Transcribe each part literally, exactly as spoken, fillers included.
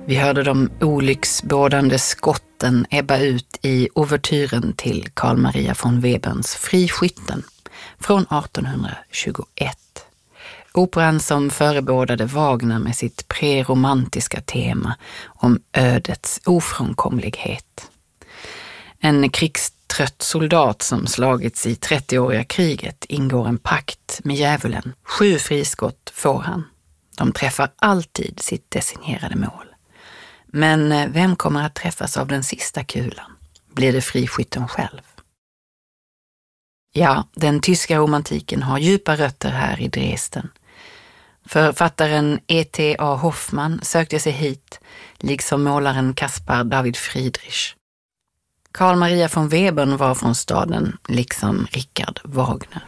Vi hörde de olycksbådande skotten ebba ut i ouvertyren till Carl Maria von Weberns Friskytten från artonhundratjugoett. Operan som förebådade Wagner med sitt preromantiska tema om ödets ofrånkomlighet. En krigstrött soldat som slagits i trettioåriga kriget ingår en pakt med djävulen. Sju friskott får han. De träffar alltid sitt designerade mål. Men vem kommer att träffas av den sista kulan? Blir det friskytten själv? Ja, den tyska romantiken har djupa rötter här i Dresden. Författaren E T A Hoffmann sökte sig hit, liksom målaren Caspar David Friedrich. Carl Maria von Webern var från staden, liksom Richard Wagner.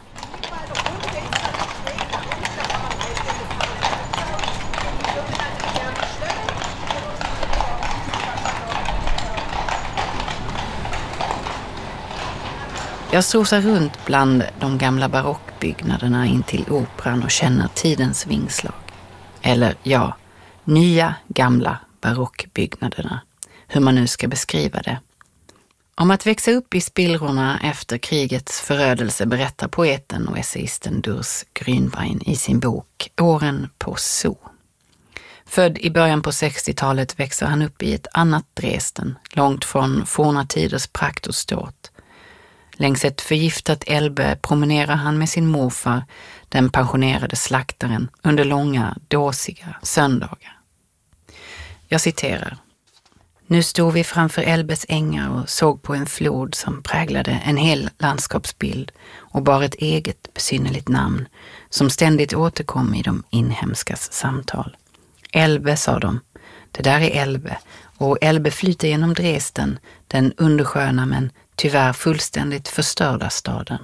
Jag strosar runt bland de gamla barockbyggnaderna in till operan och känner tidens vingslag. Eller ja, nya gamla barockbyggnaderna, hur man nu ska beskriva det. Om att växa upp i spillrorna efter krigets förödelse berättar poeten och essayisten Durs Grünwein i sin bok Åren på Zoo. Född i början på sextiotalet växer han upp i ett annat Dresden, långt från forna tiders prakt och ståt. Längs ett förgiftat Elbe promenerar han med sin morfar, den pensionerade slaktaren, under långa, dåsiga söndagar. Jag citerar. Nu stod vi framför Elbes ängar och såg på en flod som präglade en hel landskapsbild och bar ett eget besynnerligt namn som ständigt återkom i de inhemskas samtal. Elbe, sa de, det där är Elbe, och Elbe flyter genom Dresden, den undersköna men tyvärr fullständigt förstörda staden.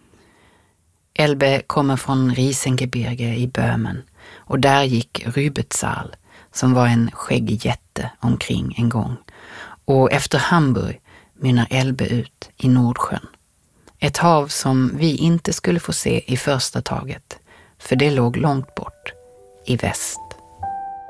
Elbe kommer från Riesengebirge i Böhmen och där gick Rübezahl som var en skäggig jätte omkring en gång. Och efter Hamburg mynnar Elbe ut i Nordsjön. Ett hav som vi inte skulle få se i första taget, för det låg långt bort i väst.